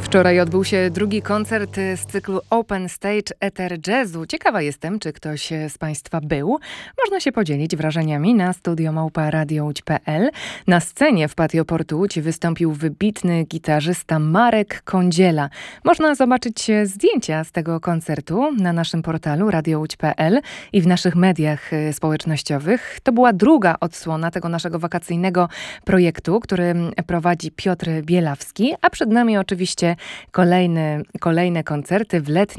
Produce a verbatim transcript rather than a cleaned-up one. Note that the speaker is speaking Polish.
Wczoraj odbył się drugi koncert z cyklu Open Stage Ether Jazzu. Ciekawa jestem, czy ktoś z Państwa był. Można się podzielić wrażeniami na studio małpa radio łódź kropka pe el. Na scenie w Patio Portu Łódź wystąpił wybitny gitarzysta Marek Kądziela. Można zobaczyć zdjęcia z tego koncertu na naszym portalu radio łódź kropka pe el i w naszych mediach społecznościowych. To była druga odsłona tego naszego wakacyjnego projektu, który prowadzi Piotr Bielawski, a przed nami oczywiście Kolejne, kolejne koncerty w letnim